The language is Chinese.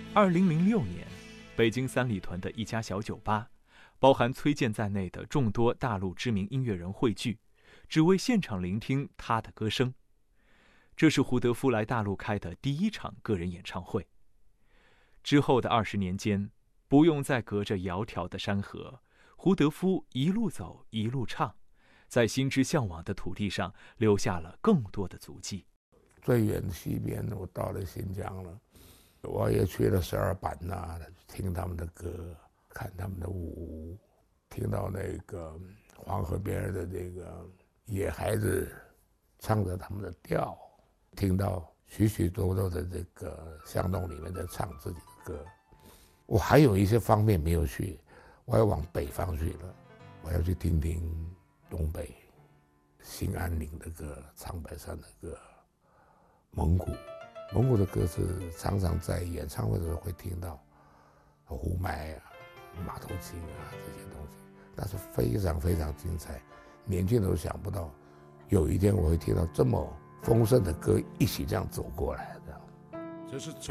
2006年，北京三里屯的一家小酒吧，包含崔健在内的众多大陆知名音乐人汇聚，只为现场聆听他的歌声。这是胡德夫来大陆开的第一场个人演唱会。之后的20年间，不用再隔着窈窕的山河，胡德夫一路走一路唱，在心之向往的土地上留下了更多的足迹。 最远西边，我到了新疆了，我也去了12版呐，听他们的歌，看他们的舞，听到那个黄河边的这个野孩子唱着他们的调，听到许许多多的这个巷弄里面在唱自己的歌。我还有一些方面没有去，我要往北方去了，我要去听听东北兴安岭的歌、长白山的歌，蒙古的歌是常常在演唱会的时候会听到，胡麦啊、马头琴啊这些东西，那是非常非常精彩，年轻人都想不到，有一天我会听到这么丰盛的歌一起这样走过来的。 这是